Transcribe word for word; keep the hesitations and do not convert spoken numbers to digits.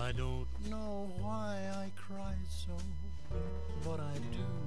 I don't know why I cried so, but I do.